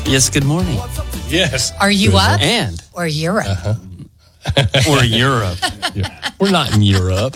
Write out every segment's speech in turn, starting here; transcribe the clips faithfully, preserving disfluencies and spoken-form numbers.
Yes, good morning. Yes. Are you Good. up? And Or Europe? Uh-huh. or Europe. Yeah. We're not in Europe.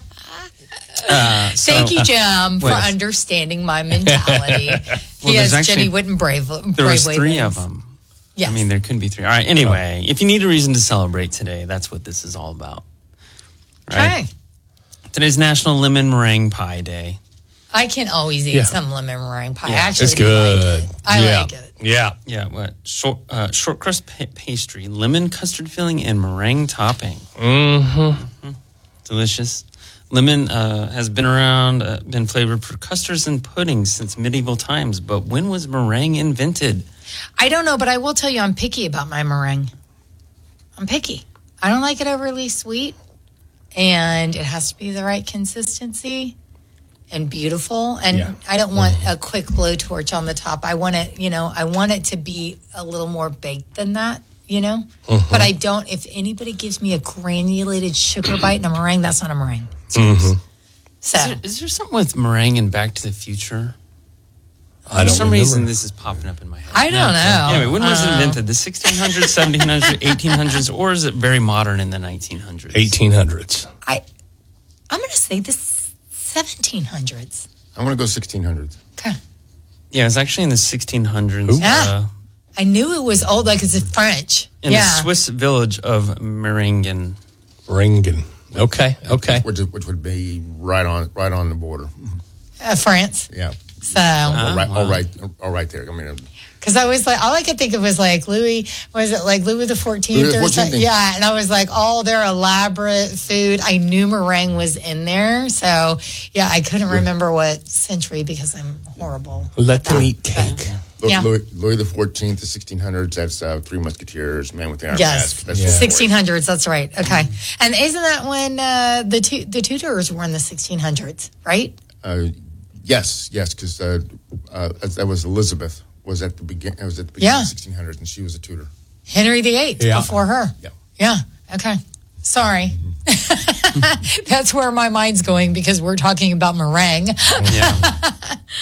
Uh, so, Thank you, Jim, for wait. understanding my mentality. Well, yes, there's actually- Jenny wouldn't brave. There was three of them. Yes. I mean, there could be three. All right. Anyway, if you need a reason to celebrate today, that's what this is all about. Right? Okay. Today's National Lemon Meringue Pie Day. I can always eat Yeah. some lemon meringue pie. Yeah. Actually, It's do good. Like it. I yeah. like it. Yeah. Yeah, what? Short, uh, short crust pa- pastry, lemon custard filling, and meringue topping. Mm-hmm. Delicious. Lemon uh, has been around, uh, been flavored for custards and puddings since medieval times. But when was meringue invented? I don't know, but I will tell you I'm picky about my meringue. I'm picky. I don't like it overly sweet, and it has to be the right consistency and beautiful. And Yeah. I don't want a quick blowtorch on the top. I want it, you know, I want it to be a little more baked than that, you know? But I don't, if anybody gives me a granulated sugar bite in a meringue, that's not a meringue. Mm-hmm. So, Is there, is there something with meringue and Back to the Future? I For don't some remember. reason, this is popping up in my head. I don't know. Anyway, when was it Uh, invented? The sixteen hundreds, seventeen hundreds, eighteen hundreds, or is it very modern in the nineteen hundreds? eighteen hundreds. I, I'm going to say the seventeen hundreds. I'm going to go sixteen hundreds. Okay. Yeah, it's actually in the sixteen hundreds. Ooh. Uh, I knew it was old, like it's French. in yeah. the Swiss village of Meringen. Ringen. Okay. Okay. Which, is, which would be right on right on the border. Uh, France. Yeah. So, all, right, wow. all right, all right there. I mean, because I was like, all I could think of was like Louis, was it like Louis the fourteenth Louis the or something? fourteenth. Yeah, and I was like, all their elaborate food. I knew meringue was in there, so yeah, I couldn't remember what century because I'm horrible. Let at them that. eat cake. Louis, Yeah. Louis, Louis the Fourteenth, the sixteen hundreds. That's uh, Three Musketeers, Man with the Iron Yes, Mask. That's Yeah. the story. sixteen hundreds. That's right. Okay, and isn't that when uh, the tu- the Tudors were in the sixteen hundreds? Right? Uh, yes, yes, because uh, uh, that was Elizabeth. Was at the begin. Was at the beginning Yeah. of the sixteen hundreds, and she was a tutor. Henry the Eighth Yeah. before her. Yeah. Yeah. Okay. Sorry. That's where my mind's going because we're talking about meringue. Yeah.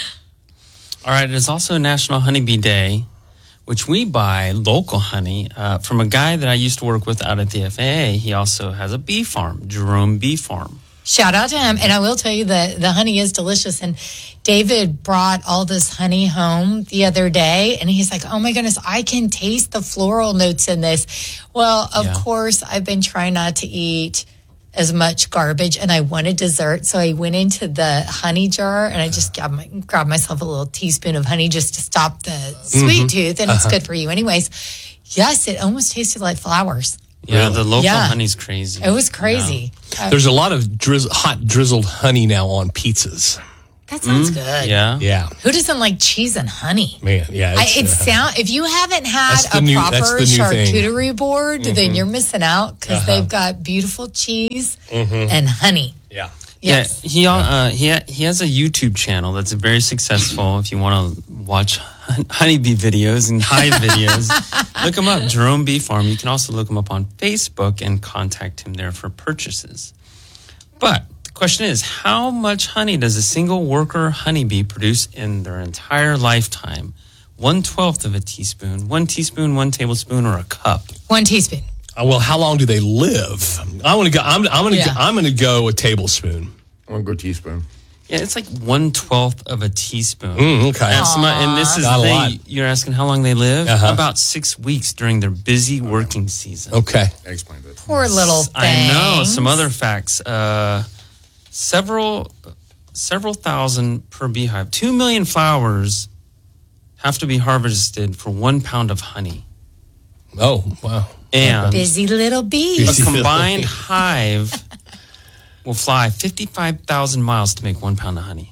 All right, it is also National Honeybee Day, which we buy local honey uh, from a guy that I used to work with out at the F A A. He also has a bee farm, Jerome Bee Farm. Shout out to him. And I will tell you that the honey is delicious. And David brought all this honey home the other day. And he's like, oh my goodness, I can taste the floral notes in this. Well, of Yeah. course, I've been trying not to eat as much garbage and I wanted dessert. So I went into the honey jar and I just grabbed, my, grabbed myself a little teaspoon of honey just to stop the sweet tooth. And it's good for you anyways. Yes, it almost tasted like flowers. Yeah, Really? the local Yeah. honey's crazy. It was crazy. Uh, There's a lot of drizz- hot drizzled honey now on pizzas. that sounds good. Yeah. Yeah. Who doesn't like cheese and honey? Man. Yeah. I, It's, it uh, sound if you haven't had That's the a new- proper that's the new thing. charcuterie board, then you're missing out because they've got beautiful cheese and honey. yeah. Yes. Yeah, he uh, he ha- he has a YouTube channel that's very successful. If you want to watch hun- honeybee videos and hive videos, look him up, Jerome Bee Farm. You can also look him up on Facebook and contact him there for purchases. But the question is, how much honey does a single worker honeybee produce in their entire lifetime? One twelfth of a teaspoon, one teaspoon, one tablespoon, or a cup? One teaspoon. Uh, well, how long do they live? I want to go. I'm, I'm going to. Yeah. Go, I'm going to go a tablespoon. I'm going to go teaspoon. Yeah, it's like one twelfth of a teaspoon. Mm, okay. And, some- and this is Not a they, lot. you're asking how long they live? Uh-huh. About six weeks during their busy working season. Okay. That explains it. Poor little things. I know. Some other facts. Uh, several, several thousand per beehive. Two million flowers have to be harvested for one pound of honey. Oh wow. And Busy little bees. Busy. a combined hive will fly fifty-five thousand miles to make one pound of honey.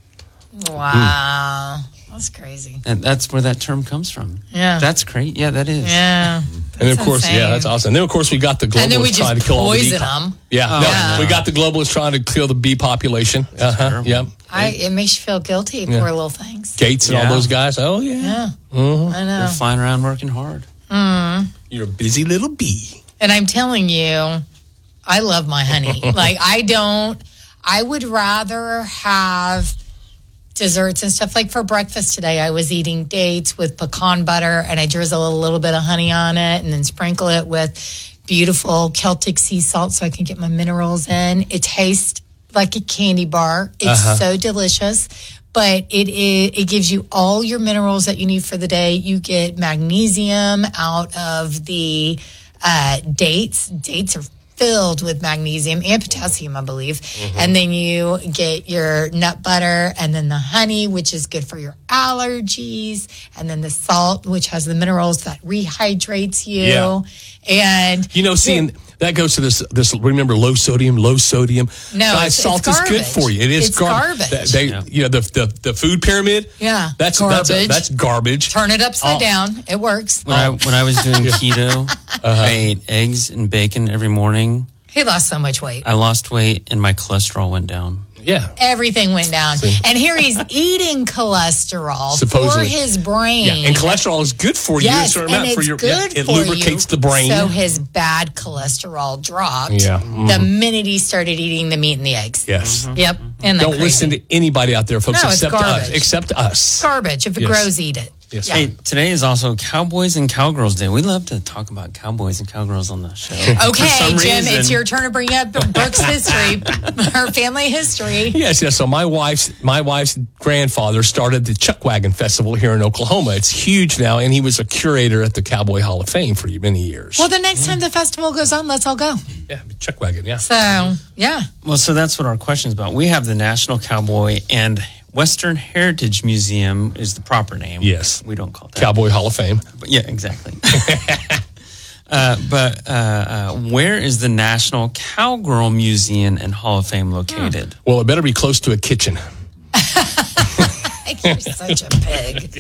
Wow. That's crazy. And that's where that term comes from. Yeah. That's great. Yeah, that is. Yeah. And of That's course, insane. yeah, that's awesome. And then of course we got the globalists And then we just trying to kill all the bee. poison po- them. Yeah, Oh, no, yeah. we got the globalists trying to kill the bee population. Uh-huh. terrible. Yeah, I, it makes you feel guilty, Yeah. poor little things. Gates and Yeah. all those guys. Oh yeah, Yeah. Mhm. I They're know. flying around working hard. You're a busy little bee. And I'm telling you, I love my honey. Like, I don't, I would rather have desserts and stuff. Like for breakfast today, I was eating dates with pecan butter, and I drizzle a little bit of honey on it and then sprinkle it with beautiful Celtic sea salt so I can get my minerals in. It tastes like a candy bar. It's uh-huh. so delicious. But it, it it gives you all your minerals that you need for the day. You get magnesium out of the uh, dates. Dates are filled with magnesium and potassium, I believe. Mm-hmm. And then you get your nut butter and then the honey, which is good for your allergies. And then the salt, which has the minerals that rehydrates you. Yeah. And you know, seeing that goes to this. This remember, low sodium, low sodium. No, Guys, it's, salt it's is good for you. It is it's gar- garbage. They, yeah. you know, the, the the food pyramid. Yeah, that's garbage. That's, a, that's garbage. Turn it upside oh. down. It works. When I when I was doing keto, uh-huh. I ate eggs and bacon every morning. He lost so much weight. I lost weight and my cholesterol went down. Yeah. Everything went down. See? And here he's eating cholesterol Supposedly. for his brain. Yeah. And cholesterol is good for you. Yes, so and it's for your, good yeah, it for lubricates you. the brain. So his bad cholesterol dropped yeah. mm-hmm. the minute he started eating the meat and the eggs. Yes. Mm-hmm. Yep. And don't listen to anybody out there, folks, no, except us. Except us. Garbage. If it yes. grows, eat it. Yes. Yeah. Hey, today is also Cowboys and Cowgirls Day. We love to talk about Cowboys and Cowgirls on the show. Okay, Jim, reason. it's your turn to bring up Brooke's history, her family history. Yes, yes. So my wife's my wife's grandfather started the Chuck Wagon Festival here in Oklahoma. It's huge now, and he was a curator at the Cowboy Hall of Fame for many years. Well, the next time the festival goes on, let's all go. Yeah, Chuck Wagon, yeah. So, yeah. Well, so that's what our question is about. We have the National Cowboy and Western Heritage Museum is the proper name. Yes. We don't call it that. Cowboy Hall of Fame. But yeah, exactly. uh, but uh, uh, where is the National Cowgirl Museum and Hall of Fame located? Well, it better be close to a kitchen. You're such a pig.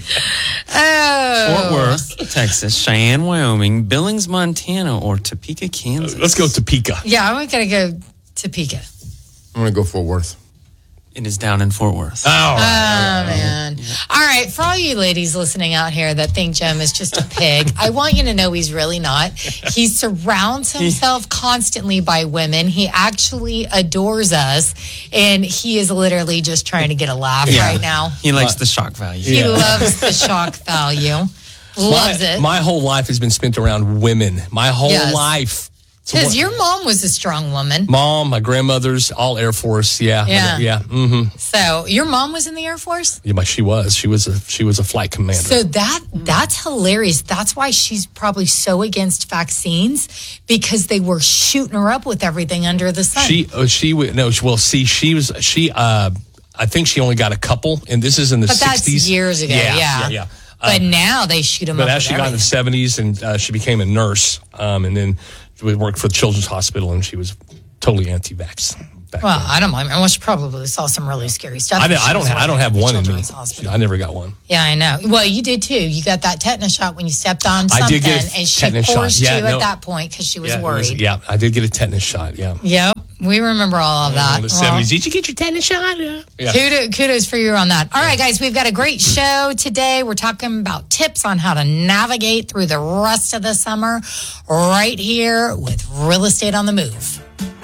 Oh. Fort Worth, Texas, Cheyenne, Wyoming, Billings, Montana, or Topeka, Kansas? Let's go Topeka. Yeah, I'm going to go Topeka. I'm going to go Fort Worth. It is down in Fort Worth. Oh, oh man. All right, for all you ladies listening out here that think Jim is just a pig, I want you to know he's really not. He surrounds himself constantly by women. He actually adores us, and he is literally just trying to get a laugh Yeah. right now. He likes the shock value. He Yeah. loves the shock value. Loves my, it. My whole life has been spent around women. My whole Yes. life. Because your mom was a strong woman. Mom, my grandmother's, all Air Force. Yeah. Yeah. Yeah. Mm-hmm. So your mom was in the Air Force? Yeah, but she was. She was a she was a flight commander. So that that's hilarious. That's why she's probably so against vaccines, because they were shooting her up with everything under the sun. She uh, she would no. Well, see, she was she. Uh, I think she only got a couple, and this is in the but that's sixties. years ago. Yeah, Yeah. yeah. yeah. But Um, now they shoot them But up as with she got in the everything. seventies, and uh, she became a nurse, um, and then she worked for the Children's Hospital, and she was totally anti-vax. back Well, then. I don't blame her. Well, she probably saw some really scary stuff. I, when don't- she I don't. was ha- I don't working have at the one in me. Children's Hospital. I never got one. Yeah, I know. Well, you did too. You got that tetanus shot when you stepped on I something, did get a and she tetanus shot. forced Yeah, you no. at that point because she was yeah, it worried. was- yeah, I did get a tetanus shot. Yeah. Yep, we remember all of that. In the Well, seventies. Did you get your tetanus shot? Yeah. yeah. Kudos, kudos for you on that. All right, guys, we've got a great show today. We're talking about tips on how to navigate through the rest of the summer right here with Real Estate on the Move.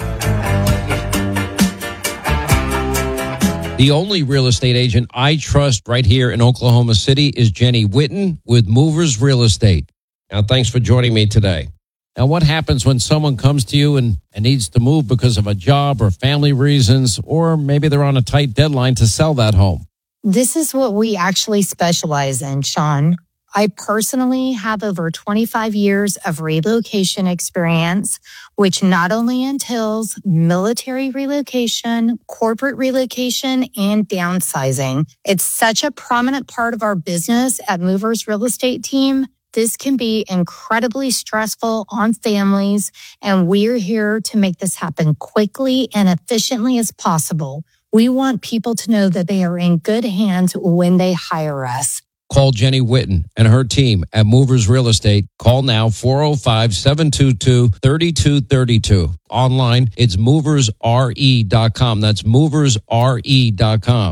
The only real estate agent I trust right here in Oklahoma City is Jenny Whitten with Movers Real Estate. Now, thanks for joining me today. Now, what happens when someone comes to you and, and needs to move because of a job or family reasons, or maybe they're on a tight deadline to sell that home? This is what we actually specialize in, Sean. I personally have over twenty-five years of relocation experience, which not only entails military relocation, corporate relocation, and downsizing. It's such a prominent part of our business at Movers Real Estate Team. This can be incredibly stressful on families, and we're here to make this happen quickly and efficiently as possible. We want people to know that they are in good hands when they hire us. Call Jenny Whitten and her team at Movers Real Estate. Call now, four oh five, seven two two, three two three two. Online, it's movers r e dot com. That's movers r e dot com.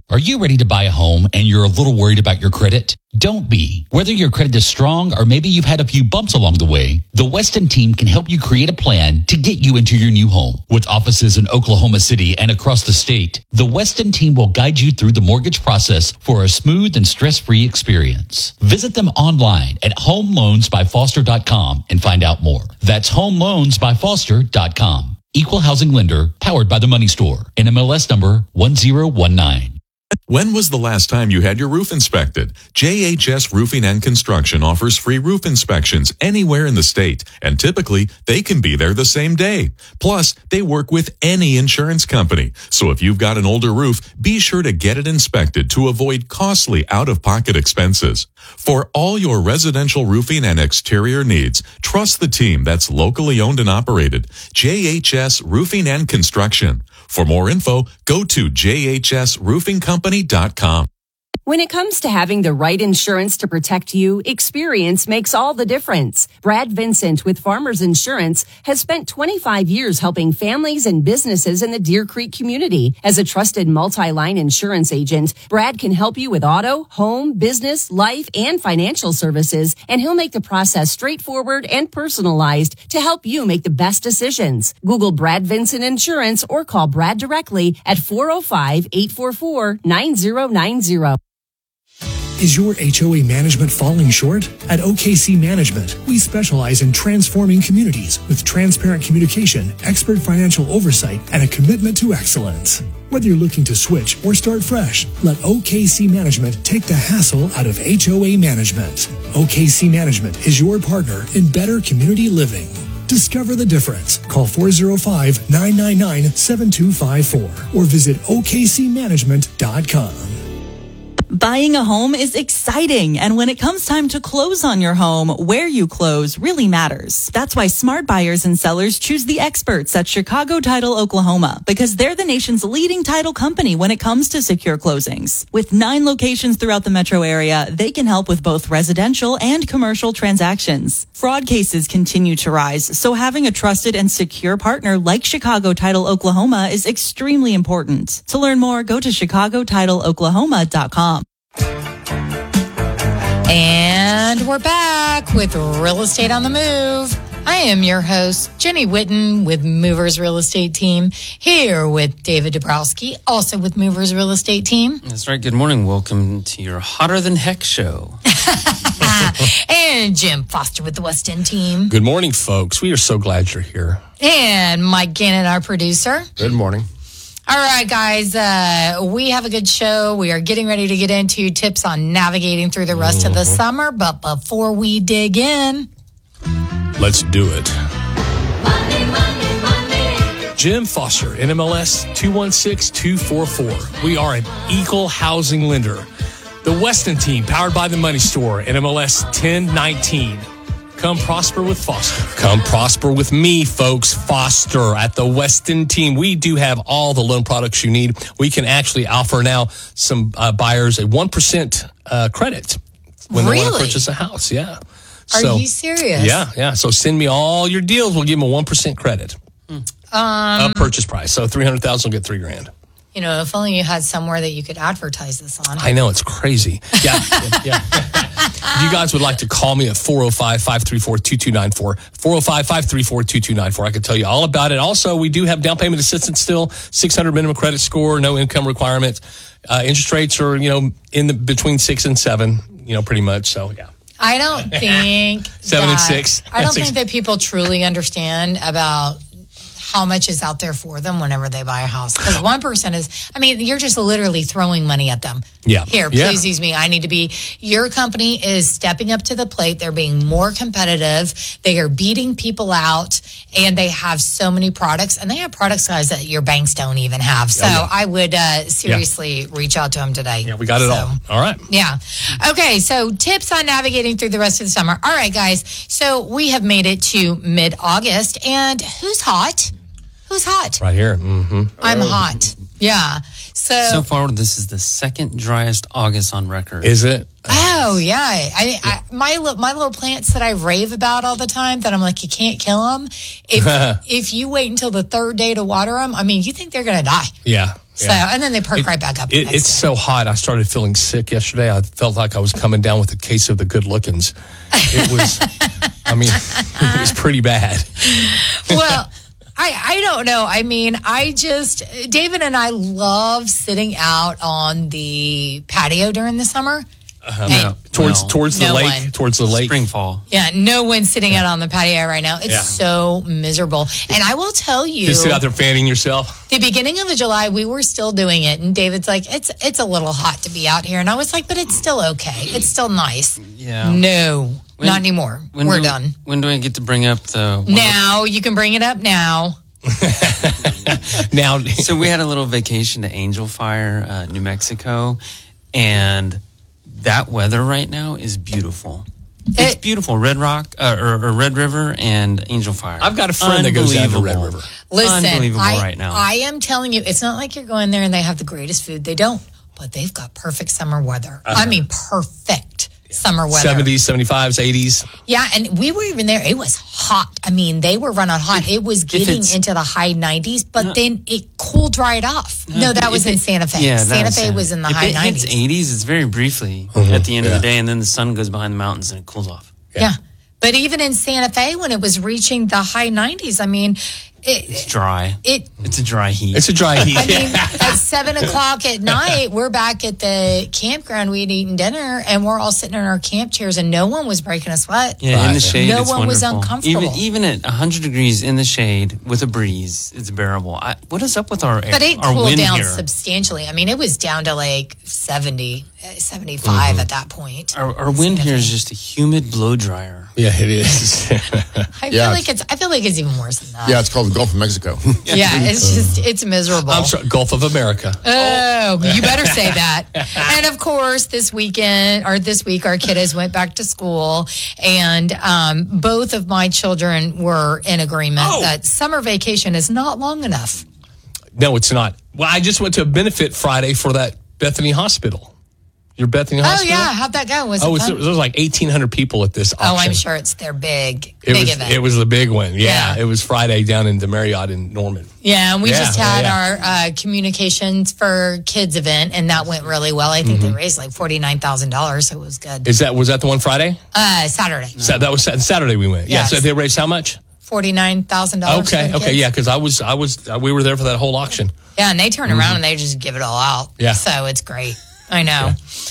Are you ready to buy a home and you're a little worried about your credit? Don't be. Whether your credit is strong or maybe you've had a few bumps along the way, the Weston team can help you create a plan to get you into your new home. With offices in Oklahoma City and across the state, the Weston team will guide you through the mortgage process for a smooth and stress-free experience. Visit them online at home loans by foster dot com and find out more. That's home loans by foster dot com. Equal housing lender, powered by the Money Store. N M L S number one zero one nine. When was the last time you had your roof inspected? J H S Roofing and Construction offers free roof inspections anywhere in the state, and typically they can be there the same day. Plus, they work with any insurance company. So if you've got an older roof, be sure to get it inspected to avoid costly out-of-pocket expenses. For all your residential roofing and exterior needs, trust the team that's locally owned and operated. J H S Roofing and Construction. For more info, go to j h s roofing company dot com. When it comes to having the right insurance to protect you, experience makes all the difference. Brad Vincent with Farmers Insurance has spent twenty-five years helping families and businesses in the Deer Creek community. As a trusted multi-line insurance agent, Brad can help you with auto, home, business, life, and financial services, and he'll make the process straightforward and personalized to help you make the best decisions. Google Brad Vincent Insurance or call Brad directly at four oh five, eight four four, nine oh nine oh. Is your H O A management falling short? At O K C Management, we specialize in transforming communities with transparent communication, expert financial oversight, and a commitment to excellence. Whether you're looking to switch or start fresh, let O K C Management take the hassle out of H O A management. O K C Management is your partner in better community living. Discover the difference. Call four oh five, nine nine nine, seven two five four or visit o k c management dot com. Buying a home is exciting, and when it comes time to close on your home, where you close really matters. That's why smart buyers and sellers choose the experts at Chicago Title Oklahoma, because they're the nation's leading title company when it comes to secure closings. With nine locations throughout the metro area, they can help with both residential and commercial transactions. Fraud cases continue to rise, so having a trusted and secure partner like Chicago Title Oklahoma is extremely important. To learn more, go to chicago title oklahoma dot com. And we're back with Real Estate on the Move. I am your host, Jenny Whitten with Movers Real Estate Team, here with David Dabrowski, also with Movers Real Estate Team. That's right. Good morning. Welcome to your Hotter Than Heck show. And Jim Foster with the West End Team. Good morning, folks. We are so glad you're here. And Mike Gannon, our producer. Good morning. All right, guys, uh, we have a good show. We are getting ready to get into tips on navigating through the rest mm-hmm. of the summer. But before we dig in, let's do it. Money, money, money. Jim Foster, N M L S two one six two four four. We are an equal housing lender. The Weston team, powered by the Money Store, N M L S ten nineteen. Come prosper with Foster. Come prosper with me, folks. Foster at the Weston team. We do have all the loan products you need. We can actually offer now some uh, buyers a one percent uh, credit when really? they want to purchase a house. Yeah. Are so, you serious? Yeah, yeah. So send me all your deals. We'll give them a one percent credit. Um, uh, purchase price. So three hundred thousand dollars will get three grand. You know, if only you had somewhere that you could advertise this on. I know, it's crazy. Yeah, yeah. yeah. If you guys would like to call me at four oh five, five three four, two two nine four, four oh five, five three four, two two nine four, I can tell you all about it. Also, we do have down payment assistance still, six hundred minimum credit score, no income requirement. Uh, interest rates are, you know, in the between six and seven, you know, pretty much. So, yeah. I don't think seven that, and six. I don't six. think that people truly understand about how much is out there for them whenever they buy a house. Because one percent is, I mean, you're just literally throwing money at them. Yeah. Here, yeah. please use me. I need to be, your company is stepping up to the plate. They're being more competitive. They are beating people out, and they have so many products. And they have products, guys, that your banks don't even have. So yeah, yeah. I would uh, seriously yeah. reach out to them today. Yeah, we got it so, all. All right. Yeah. Okay, so tips on navigating through the rest of the summer. All right, guys. So we have made it to mid-August, and who's hot? Who's hot? Right here. Mm-hmm. I'm hot. Yeah. So, So far, this is the second driest August on record. Is it? oh yeah, I, I my li- my little plants that I rave about all the time that I'm like, you can't kill them. If if you wait until the third day to water them, I mean, you think they're gonna die. Yeah. So yeah. and then they perk It- right back up. the It, next it's day. so hot. I started feeling sick yesterday. I felt like I was coming down with a case of the good lookings. It was, I mean, it was pretty bad. Well, I, I don't know. I mean, I just, David and I love sitting out on the patio during the summer. Uh, And- towards well, towards the no lake, one. towards the lake. Spring, fall. Yeah, no one's sitting out on the patio right now. It's Yeah. so miserable. And I will tell you, Just sit out there fanning yourself. the beginning of the July, we were still doing it. And David's like, it's it's a little hot to be out here. And I was like, but it's still okay. It's still nice. Yeah. No, When- not anymore. When We're do, done. When do I get to bring up the... Now, you can bring it up now. Now, So we had a little vacation to Angel Fire, uh, New Mexico, and that weather right now is beautiful. It's It- beautiful. Red Rock, uh, or, or Red River and Angel Fire. I've got a friend that goes down to Red Unbelievable. River. Listen, Unbelievable I, right now. I am telling you, it's not like you're going there and they have the greatest food. They don't, but they've got perfect summer weather. I mean, perfect summer weather. seventies, seventy-fives, eighties. Yeah, and we were even there. It was hot. I mean, they were running hot. It was getting it's- into the high nineties, but then it cooled right off. No, that was If in it- Santa Fe. Yeah, that Santa Fe was in the if high it nineties. hits eighties, it's very briefly Mm-hmm. at the end Yeah. of the day, and then the sun goes behind the mountains and it cools off. Yeah. But even in Santa Fe, when it was reaching the high nineties, I mean, It's it, dry. it It's a dry heat. It's a dry heat. I mean, at seven o'clock at night, we're back at the campground. We had eaten dinner, and we're all sitting in our camp chairs, and no one was breaking a sweat. Yeah, in Right. the shade, No it's one was wonderful. uncomfortable. Even even at one hundred degrees in the shade with a breeze, it's bearable. I, what is up with our But it our cooled wind down here? substantially. I mean, it was down to like seventy, uh, seventy-five Mm-hmm. at that point. Our, our wind here is just a humid blow dryer. Yeah, it is. I Yeah, feel like it's. I feel like it's even worse than that. Yeah, it's called the Gulf of Mexico. Yeah, it's just it's miserable. I'm sorry, Gulf of America. Oh, you better say that. And of course, this weekend or this week, our kiddos went back to school, and um, both of my children were in agreement Oh. that summer vacation is not long enough. No, it's not. Well, I just went to a benefit Friday for that Bethany Hospital. Your Bethany Oh Hospital? yeah, how'd that go? Was Oh, it it was, fun? there was like eighteen hundred people at this auction. Oh, I'm sure it's their big, It big was, event. it was the big one. Yeah, Yeah. it was Friday down in the Marriott in Norman. Yeah, and we Yeah, just yeah, had yeah. our uh, communications for kids event, and that went really well. I think they raised like forty nine thousand dollars, so it was good. Is that was that the one Friday? Uh, Saturday, Sa- that was Sa- Saturday we went. Yeah, Yes. so they raised how much? forty nine thousand dollars. Okay, okay, yeah, because I was I was uh, we were there for that whole auction. Yeah, and they turn around and they just give it all out. Yeah. So it's great. I know.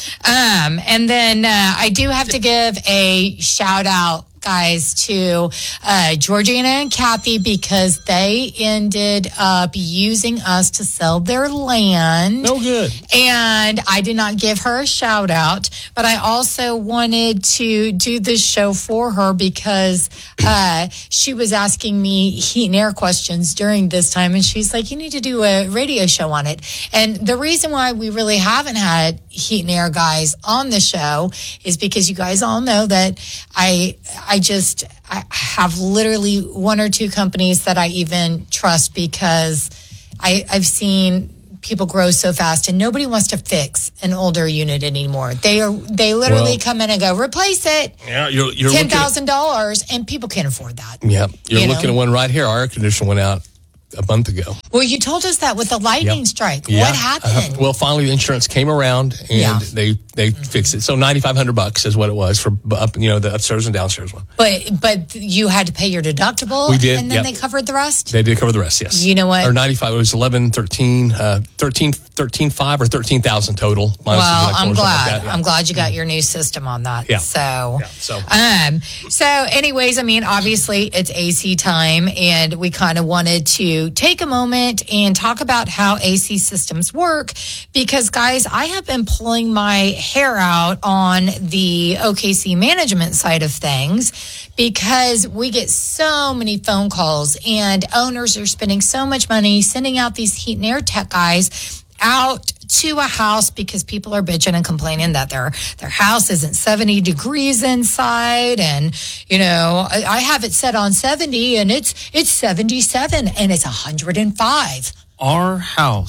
Um, and then uh, I do have to give a shout out, guys, to uh, Georgina and Kathy because they ended up using us to sell their land. No good. And I did not give her a shout out, but I also wanted to do this show for her because uh, she was asking me heat and air questions during this time. And she's like, you need to do a radio show on it. And the reason why we really haven't had heat and air guys on the show is because you guys all know that I, I just, I have literally one or two companies that I even trust because I, I've seen people grow so fast and nobody wants to fix an older unit anymore. They are, they literally Well- come in and go, replace it, Yeah, you're you're ten looking. thousand dollars, and people can't afford that. At, yeah, you're you looking know? at one right here. Our air conditioner went out a month ago. Well, you told us that with the lightning Yep. strike. Yeah. What happened? Uh, well, finally, the insurance came around and Yeah. they they fixed it. So ninety five hundred bucks is what it was for up, you know, the upstairs and downstairs one. But but you had to pay your deductible. We did, and then yep. they covered the rest. They did cover the rest. Yes. You know what? Or ninety five. It was eleven, thirteen, uh, thirteen, thirteen five or thirteen thousand total. minus the Well, deductible I'm or something glad. like that, yeah. I'm glad you got your new system on that. Yeah. So, Yeah, so. um, so anyways, I mean, obviously it's A C time, and we kind of wanted to take a moment and talk about how A C systems work because, guys, I have been pulling my hair out on the O K C management side of things because we get so many phone calls and owners are spending so much money sending out these heat and air tech guys out to a house because people are bitching and complaining that their their house isn't seventy degrees inside, and you know I, I have it set on seventy and it's it's seventy-seven and it's one hundred five. Our house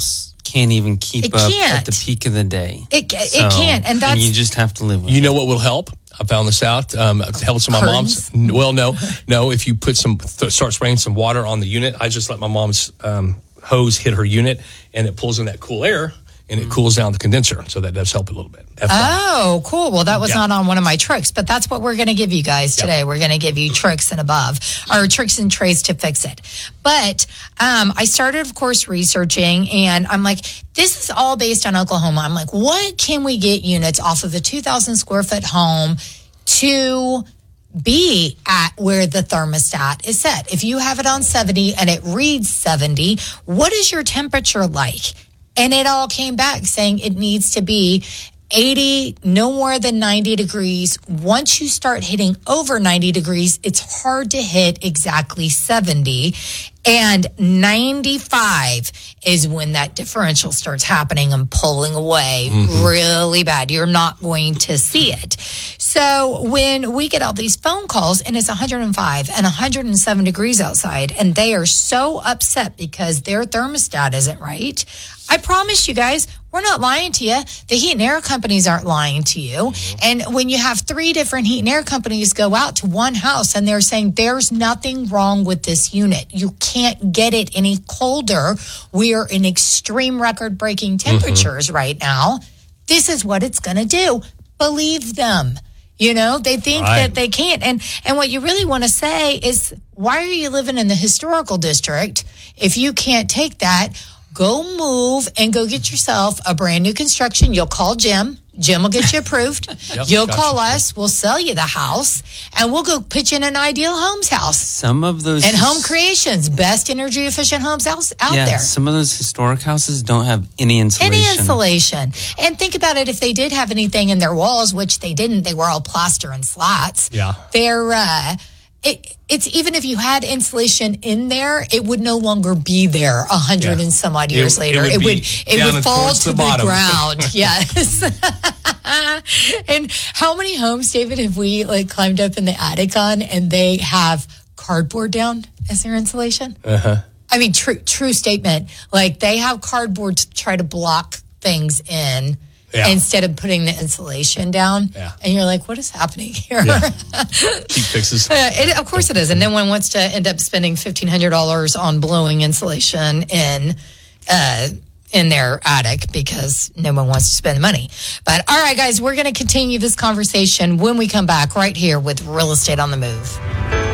can't even keep It up can't. at the peak of the day. It ca- it So- can't, and that's- you just have to live with You it. know what will help? I found this out. Um, it helps my mom's. Well, no, no. If you put some, th- start spraying some water on the unit, I just let my mom's um, hose hit her unit, and it pulls in that cool air, and it cools down the condenser. So that does help a little bit. F Y I. Oh, cool. Well, that was Yeah. not on one of my tricks, but that's what we're going to give you guys today. We're going to give you tricks and above, or tricks and trays to fix it. But um, I started, of course, researching, and I'm like, this is all based on Oklahoma. I'm like, what can we get units off of a two thousand square foot home to be at where the thermostat is set? If you have it on seventy and it reads seventy, what is your temperature like? And it all came back saying it needs to be eighty, no more than ninety degrees. Once you start hitting over ninety degrees, it's hard to hit exactly seventy. And ninety-five is when that differential starts happening and pulling away really bad. You're not going to see it. So when we get all these phone calls and it's one hundred five and one hundred seven degrees outside, and they are so upset because their thermostat isn't right, I promise you guys, we're not lying to you. The heat and air companies aren't lying to you. And when you have three different heat and air companies go out to one house and they're saying there's nothing wrong with this unit, you can't get it any colder. We are in extreme record breaking temperatures right now. This is what it's going to do. Believe them. You know, they think Right. that they can't. And and what you really want to say is, why are you living in the historical district if you can't take that? Go move and go get yourself a brand new construction. You'll call Jim. Jim will get you approved. Yep, You'll gotcha. call us. We'll sell you the house, and we'll go pitch in an Ideal Homes house. Some of those And Home Creations, best energy efficient homes out, out yeah, there. some of those historic houses don't have any insulation. Any insulation. And think about it, if they did have anything in their walls, which they didn't, they were all plaster and slats. Yeah. They're, uh, it, it's even if you had insulation in there, it would no longer be there a hundred Yeah. and some odd It- years it later. would It be would, it down would and fall towards to the the, bottom. ground. Yes. And how many homes, David, have we like climbed up in the attic on, and they have cardboard down as their insulation? Uh-huh. I mean, true, true statement. Like, they have cardboard to try to block things in Yeah. instead of putting the insulation down. Yeah. And you're like, what is happening here? Yeah. Cheap fixes. Uh, it, of course it is. And no one wants to end up spending fifteen hundred dollars on blowing insulation in uh, in their attic because no one wants to spend the money. But all right, guys, we're going to continue this conversation when we come back right here with Real Estate on the Move.